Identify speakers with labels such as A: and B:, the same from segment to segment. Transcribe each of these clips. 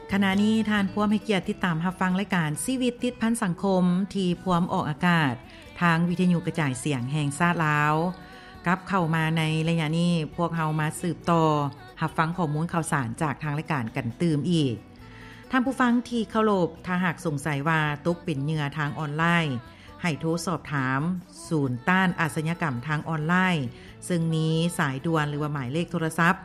A: ขณะนี้ท่านผู้ให้เกียรติติดตามรับฟังรายการชีวิตติดพันสังคมที่พร้อมออกอากาศทางวิทยุกระจายเสียงแห่งชาติลาวกลับเข้ามาในระยะนี้พวกเรามาสืบต่อรับฟังข้อมูลข่าวสารจากทางรายการกันตื่มอีกท่านผู้ฟังที่เคารพถ้าหากสงสัยว่าตกเป็นเหยื่อทางออนไลน์ให้โทรสอบถามศูนย์ต้านอาชญากรรมทางออนไลน์ซึ่งมีสายด่วนหรือว่าหมายเลขโทรศัพท์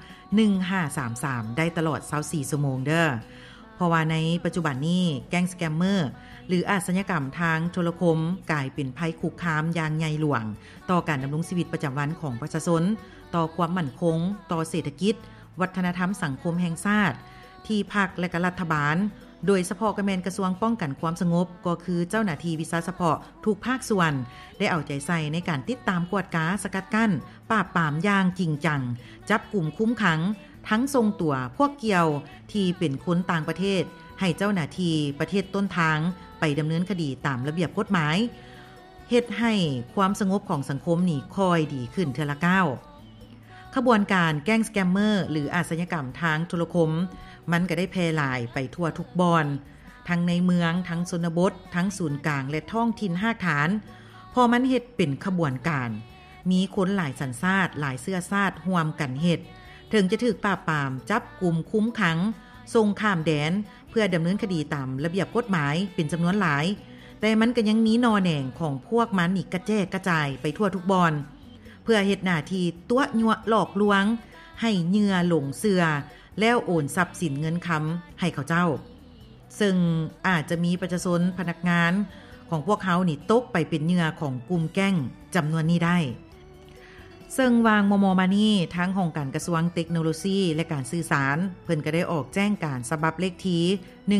A: 1533ได้ตลอด24ชั่วโมงเด้อเพราะว่าในปัจจุบันนี้แก๊งสแกมเมอร์หรืออาชญากรรมทางโทรคมกลายเป็นภัยคุกคามอย่างใหญ่หลวงต่อการดำรงชีวิตประจำวันของประชาชนต่อความมั่นคงต่อเศรษฐกิจวัฒนธรรมสังคมแห่งชาติที่ภาคและก็รัฐบาลโดยเฉพาะกระแมนกระทรวงป้องกันความสงบก็คือเจ้าหน้าที่วิสาเฉพาะทุกภาคส่วนได้เอาใจใส่ในการติดตามกวดกาสกัดกั้นปราบปรามอย่างจริงจังจับกลุ่มคุ้มขังทั้งทรงตัวพวกเกี่ยวที่เป็นคนต่างประเทศให้เจ้าหน้าที่ประเทศต้นทางไปดำเนินคดีตามระเบียบกฎหมายเฮ็ดให้ความสงบของสังคมนี่ค่อยดีขึ้นเทื่อละก้าวขบวนการแก๊งสแกมเมอร์หรืออาชญากรรมทางโทรคมมันก็ได้แพร่หลายไปทั่วทุกบอนทั้งในเมืองทั้งชนบททั้งศูนย์กลางและท้องถิ่นภาคฐานพอมันเฮ็ดเป็นขบวนการมีคนหลายสัญชาติหลายเชื้อชาติร่วมกันเฮ็ดถึงจะถูกปราบปรามจับกุมคุ้มขังส่งข้ามแดนเพื่อดำเนินคดีตามระเบียบกฎหมายเป็นจำนวนหลายแต่มันก็ยังมีนอแหน่งของพวกมันอีกกระแจกกระจายไปทั่วทุกบอนเพื่อเฮ็ดหน้าที่ตัวยั่วหลอกลวงให้เหยื่อหลงเชื่อแล้วโอนทรัพย์สินเงินคำให้เขาเจ้าซึ่งอาจจะมีประชาชนพนักงานของพวกเขานี่ตกไปเป็นเหยื่อของกลุ่มแก๊งจำนวนนี้ได้ซึ่งวางมมานี่ทั้งของการกระทรวงเทคโนโลยีและการสื่อสารเพิ่นก็ได้ออกแจ้งการฉบับเลขที่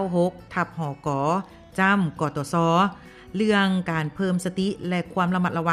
A: 1096/หก.จำกตส.เรื่องการเพิ่มสติและความระมัดระวัง